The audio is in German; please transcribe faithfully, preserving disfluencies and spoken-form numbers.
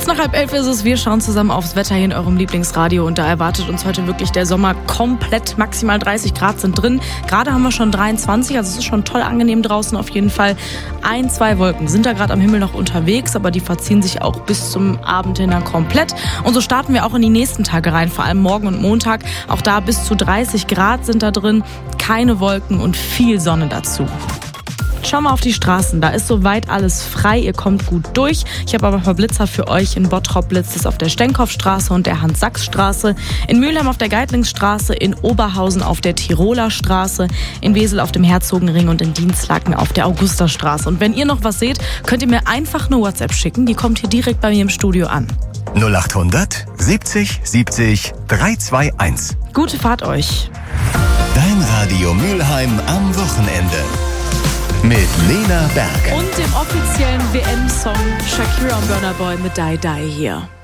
Kurz nach halb elf ist es, wir schauen zusammen aufs Wetter hier in eurem Lieblingsradio und da erwartet uns heute wirklich der Sommer komplett. Maximal dreißig Grad sind drin. Gerade haben wir schon dreiundzwanzig, also es ist schon toll angenehm draußen auf jeden Fall. Ein, zwei Wolken sind da gerade am Himmel noch unterwegs, aber die verziehen sich auch bis zum Abend hin komplett. Und so starten wir auch in die nächsten Tage rein, vor allem morgen und Montag. Auch da bis zu dreißig Grad sind da drin, keine Wolken und viel Sonne dazu. Schau mal auf die Straßen, da ist soweit alles frei, ihr kommt gut durch. Ich habe aber ein paar Blitzer für euch. In Bottrop blitzt es auf der Stenkopfstraße und der Hans-Sachs-Straße, in Mülheim auf der Geitlingsstraße, in Oberhausen auf der Tiroler Straße, in Wesel auf dem Herzogenring und in Dienstlaken auf der Augusterstraße. Und wenn ihr noch was seht, könnt ihr mir einfach eine WhatsApp schicken, die kommt hier direkt bei mir im Studio an. null achthundert siebzig siebzig dreihunderteinundzwanzig. Gute Fahrt euch. Dein Radio Mülheim am Wochenende. Mit Lena Berg. Und dem offiziellen W M-Song Shakira und Burna Boy mit Die Die hier.